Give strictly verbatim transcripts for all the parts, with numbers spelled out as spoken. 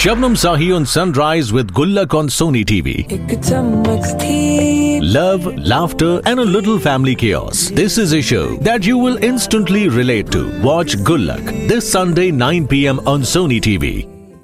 Shabnam Sahi on Sunrise with Gullak on Sony T V. Love, laughter and a little family chaos. This is a show that you will instantly relate to. Watch Gullak this Sunday nine p.m. on Sony T V.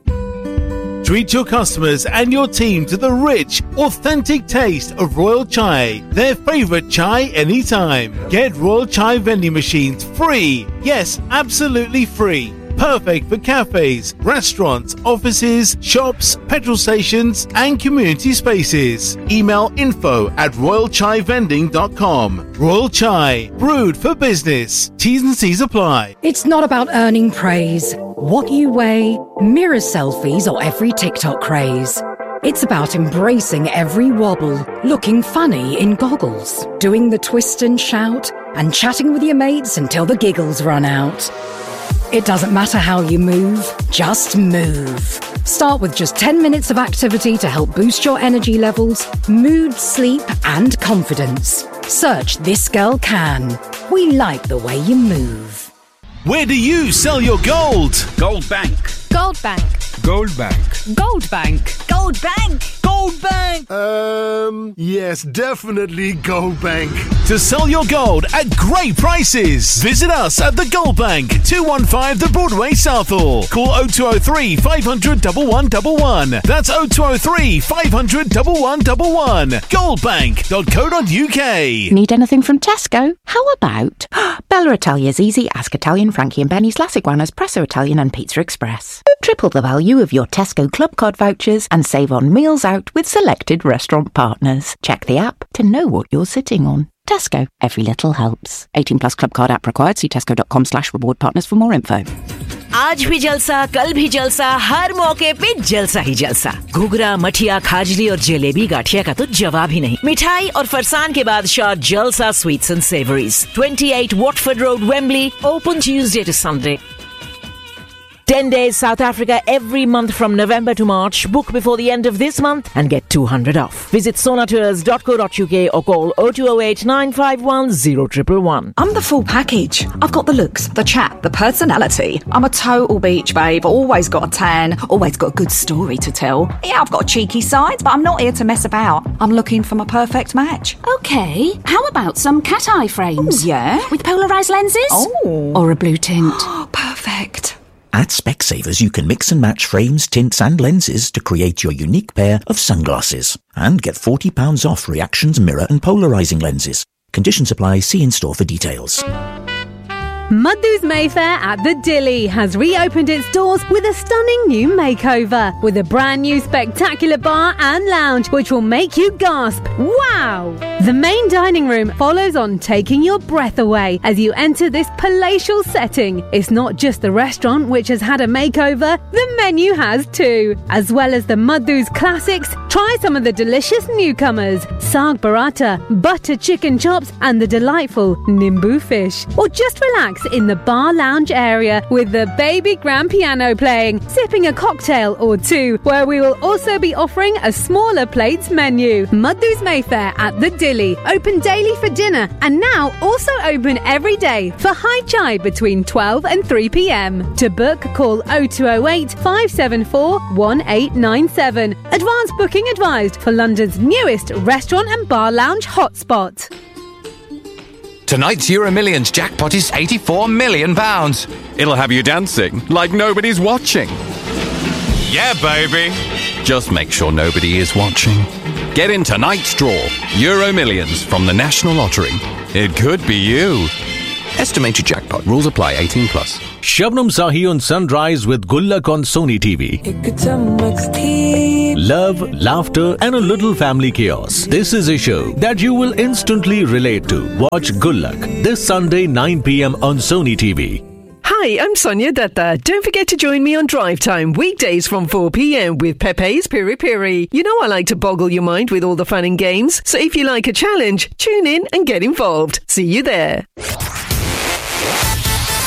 Treat your customers and your team to the rich, authentic taste of Royal Chai, their favourite chai anytime. Get Royal Chai vending machines free. Yes, absolutely free. Perfect for cafes, restaurants, offices, shops, petrol stations and community spaces. Email info at royal chai vending dot com. Royal Chai, brewed for business. T's and C's apply. It's not about earning praise, what you weigh, mirror selfies or every TikTok craze. It's about embracing every wobble, looking funny in goggles, doing the twist and shout and chatting with your mates until the giggles run out. It doesn't matter how you move, just move. Start with just ten minutes of activity to help boost your energy levels, mood, sleep and confidence. Search This Girl Can. We like the way you move. Where do you sell your gold? Gold Bank. Gold Bank. Gold Bank. Gold Bank. Gold Bank. Gold Bank. Um, yes, definitely Gold Bank. To sell your gold at great prices, visit us at the Gold Bank, two one five The Broadway, Southall. Call oh two oh three, five hundred, one one one one. That's oh two oh three, five hundred, one one one one. gold bank dot co dot uk. Need anything from Tesco? How about Bella Italia's Easy, Ask Italian, Frankie and Benny's, La Iguana's, Presso Italian and Pizza Express. Triple the value of your Tesco Club Card vouchers and save on meals out with selected restaurant partners. Check the app to know what you're sitting on. Tesco, every little helps. eighteen plus Club Card app required. See tesco.com slash reward partners for more info. आज भी जलसा, कल भी जलसा, हर मौके पे जलसा ही जलसा। घुघरा, मठिया, खाजली और जलेबी गाठिया का तो जवाब ही नहीं। मिठाई और फरसान के बादशाह जलसा sweets and savouries, twenty-eight Watford Road, Wembley, open Tuesday to Sunday. ten days South Africa every month from November to March. Book before the end of this month and get two hundred off. Visit sonatours dot co dot uk or call oh two oh eight, nine five one, oh one one one. I'm the full package. I've got the looks, the chat, the personality. I'm a total beach babe, always got a tan, always got a good story to tell. Yeah, I've got a cheeky side, but I'm not here to mess about. I'm looking for my perfect match. Okay, how about some cat eye frames? Ooh, yeah? With polarised lenses? Oh. Or a blue tint? Perfect. At Specsavers, you can mix and match frames, tints and lenses to create your unique pair of sunglasses. And get forty pounds off Reactions mirror and polarising lenses. Conditions apply. See in store for details. Madhu's Mayfair at the Dilly has reopened its doors with a stunning new makeover, with a brand new spectacular bar and lounge which will make you gasp, wow! The main dining room follows on, taking your breath away as you enter this palatial setting. It's not just the restaurant which has had a makeover, the menu has too. As well as the Madhu's classics, try some of the delicious newcomers, Saag Paratha, butter chicken chops and the delightful Nimbu fish. Or just relax in the bar lounge area with the baby grand piano playing, sipping a cocktail or two, where we will also be offering a smaller plates menu. Madhu's Mayfair at the Dilly, open daily for dinner and now also open every day for high chai between twelve and three p.m. To book, call oh two oh eight, five seven four, one eight nine seven. Advance booking advised for London's newest restaurant and bar lounge hotspot. Tonight's Euro Millions jackpot is eighty-four million pounds. It'll have you dancing like nobody's watching. Yeah, baby. Just make sure nobody is watching. Get in tonight's draw. Euro Millions from the National Lottery. It could be you. Estimated jackpot. Rules apply. eighteen plus. Shabnam Sahi on Sunrise with Gullak on Sony T V. Love, laughter and a little family chaos. This is a show that you will instantly relate to. Watch Gullak this Sunday nine p.m. on Sony T V. Hi, I'm Sonia Datta. Don't forget to join me on Drive Time, weekdays from four p.m. with Pepe's Piri Piri. You know I like to boggle your mind with all the fun and games, so if you like a challenge, tune in and get involved. See you there.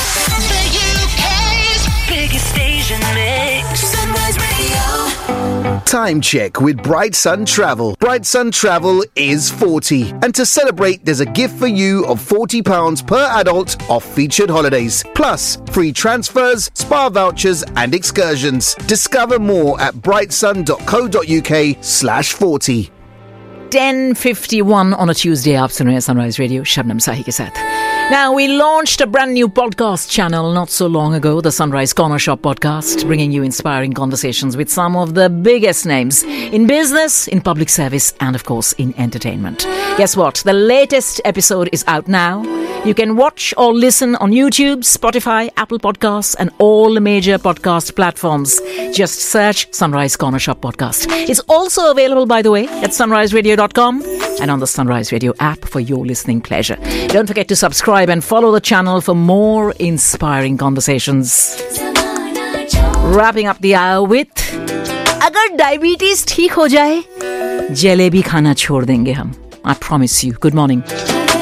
The U K's biggest station mix. Sunrise Radio. Time check with Bright Sun Travel. Bright Sun Travel is forty. And to celebrate, there's a gift for you of forty pounds per adult off featured holidays. Plus, free transfers, spa vouchers and excursions. Discover more at brightsun.co.uk slash 40. ten fifty-one on a Tuesday आप सुन रहे हैं Sunrise Radio Shabnam साही के साथ. Now, we launched a brand new podcast channel not so long ago, the Sunrise Corner Shop podcast, bringing you inspiring conversations with some of the biggest names in business, in public service, and of course, in entertainment. Guess what? The latest episode is out now. You can watch or listen on YouTube, Spotify, Apple Podcasts, and all the major podcast platforms. Just search Sunrise Corner Shop podcast. It's also available, by the way, at sunrise radio dot com and on the Sunrise Radio app for your listening pleasure. Don't forget to subscribe and follow the channel for more inspiring conversations. Wrapping up the hour with, अगर diabetes ठीक हो जाए, जलेबी खाना छोड़ देंगे हम. I promise you. Good morning.